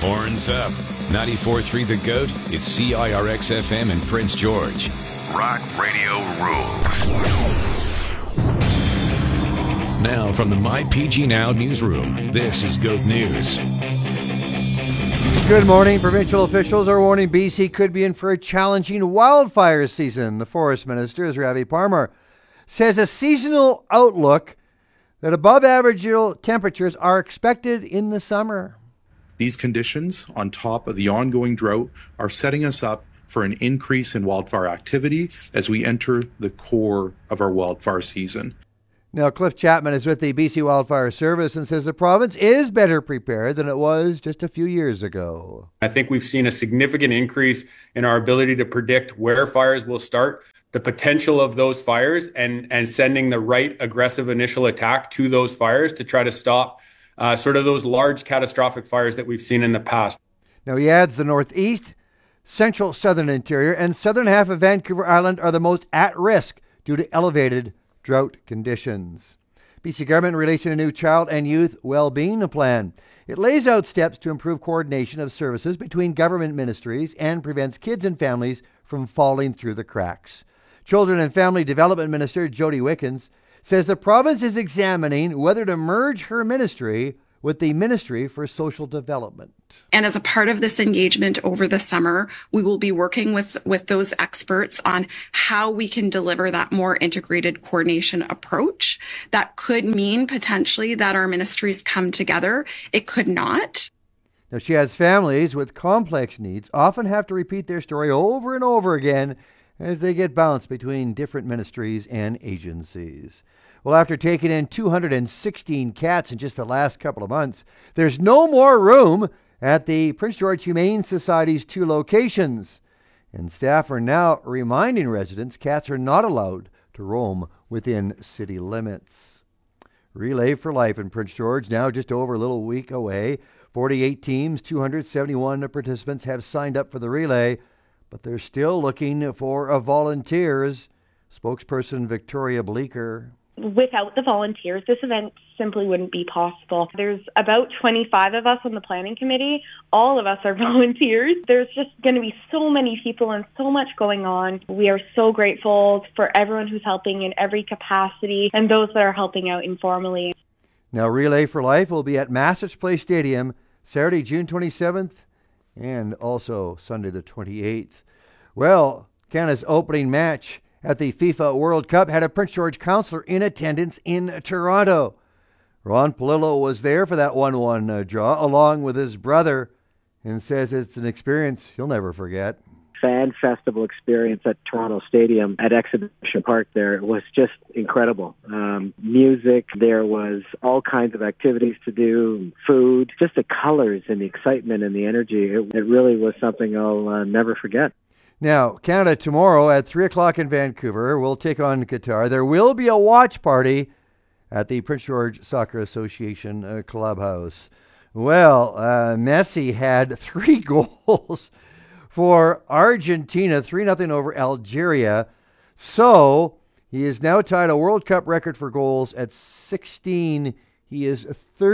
Horns up. 94.3 The Goat. It's CIRX FM in Prince George. Rock Radio rules. Now from the MyPG Now newsroom, this is Goat News. Good morning. Provincial officials are warning BC could be in for a challenging wildfire season. The Forest Minister, Ravi Parmar, says a seasonal outlook that above average temperatures are expected in the summer. These conditions, on top of the ongoing drought, are setting us up for an increase in wildfire activity as we enter the core of our wildfire season. Now, Cliff Chapman is with the BC Wildfire Service and says the province is better prepared than it was just a few years ago. I think we've seen a significant increase in our ability to predict where fires will start, the potential of those fires, and sending the right aggressive initial attack to those fires to try to stop sort of those large catastrophic fires that we've seen in the past. Now, he adds the northeast, central southern interior, and southern half of Vancouver Island are the most at risk due to elevated drought conditions. BC government releasing a new child and youth well-being plan. It lays out steps to improve coordination of services between government ministries and prevents kids and families from falling through the cracks. Children and Family Development Minister Jody Wickens says the province is examining whether to merge her ministry with the Ministry for Social Development. And as a part of this engagement over the summer, we will be working with those experts on how we can deliver that more integrated coordination approach. That could mean potentially that our ministries come together. It could not. Now, she has families with complex needs often have to repeat their story over and over again as they get bounced between different ministries and agencies. Well, after taking in 216 cats in just the last couple of months, there's no more room at the Prince George Humane Society's 2 locations. And staff are now reminding residents cats are not allowed to roam within city limits. Relay for Life in Prince George, now just over a little week away. 48 teams, 271 participants have signed up for the relay, but they're still looking for volunteers. Spokesperson Victoria Bleeker. Without the volunteers, this event simply wouldn't be possible. There's about 25 of us on the planning committee. All of us are volunteers. There's just going to be so many people and so much going on. We are so grateful for everyone who's helping in every capacity and those that are helping out informally. Now, Relay for Life will be at Massage Place Stadium Saturday, June 27th, and also Sunday the 28th. Well, Canada's opening match at the FIFA World Cup had a Prince George councillor in attendance in Toronto. Ron Palillo was there for that 1-1 draw along with his brother and says it's an experience he'll never forget. Fan festival experience at Toronto Stadium at Exhibition Park there was just incredible. Music, there was all kinds of activities to do, food, just the colors and the excitement and the energy. It really was something I'll never forget. Now, Canada tomorrow at 3 o'clock in Vancouver will take on Qatar. There will be a watch party at the Prince George Soccer Association clubhouse. Well, Messi had 3 goals for Argentina, 3-0 over Algeria. So he is now tied a World Cup record for goals at 16. He is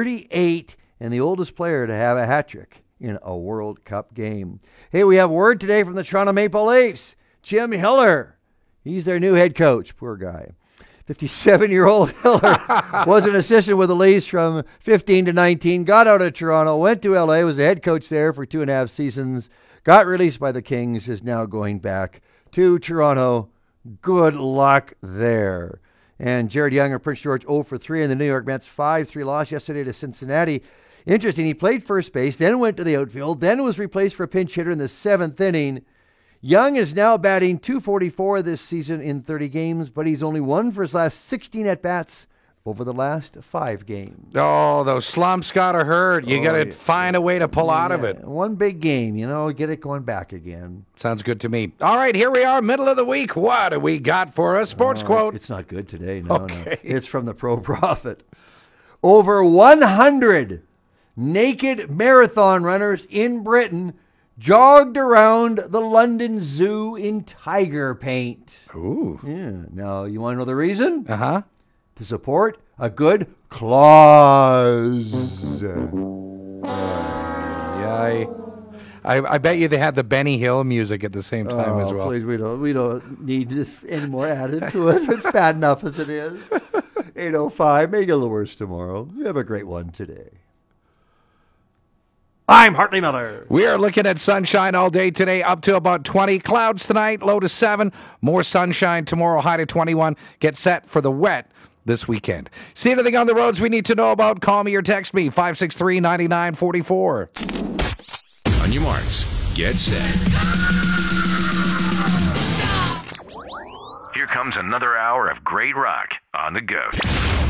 38 and the oldest player to have a hat trick in a World Cup game. Hey, we have word today from the Toronto Maple Leafs. Jim Hiller, he's their new head coach. Poor guy. 57-year-old Hiller was an assistant with the Leafs from 15 to 19, got out of Toronto, went to LA, was the head coach there for 2.5 seasons, got released by the Kings, is now going back to Toronto. Good luck there. And Jared Young of Prince George 0 for 3 in the New York Mets 5-3 loss yesterday to Cincinnati. Interesting, he played first base, then went to the outfield, then was replaced for a pinch hitter in the 7th inning. Young is now batting .244 this season in 30 games, but he's only won for his last 16 at-bats over the last 5 games. Oh, those slumps got to hurt. You got to find a way to pull out of it. One big game, get it going back again. Sounds good to me. All right, here we are, middle of the week. What do we got for a sports quote? It's not good today. No. It's from the Pro Prophet. Over 100 naked marathon runners in Britain jogged around the London Zoo in tiger paint. Ooh. Yeah. Now, you want to know the reason? Uh-huh. To support a good cause. I bet you they had the Benny Hill music at the same time as well. Please, we don't need any more added to it. It's bad enough as it is. 8:05, make it a little worse tomorrow. You have a great one today. I'm Hartley Miller. We are looking at sunshine all day today, up to about 20. Clouds tonight, low to 7. More sunshine tomorrow, high to 21. Get set for the wet this weekend. See anything on the roads we need to know about? Call me or text me, 563-9944. On your marks, get set. Here comes another hour of great rock on the Goat.